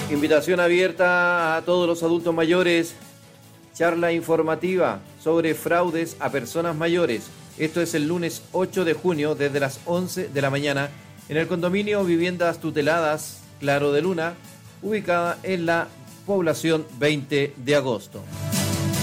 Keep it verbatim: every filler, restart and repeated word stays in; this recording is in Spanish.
Invitación abierta a todos los adultos mayores. Charla informativa sobre fraudes a personas mayores. Esto es el lunes ocho de junio desde las once de la mañana en el condominio Viviendas Tuteladas Claro de Luna, ubicada en la población veinte de agosto.